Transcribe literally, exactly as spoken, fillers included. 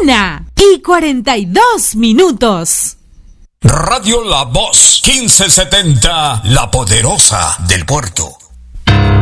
Una y cuarenta y dos minutos. Radio La Voz quince setenta, la poderosa del puerto.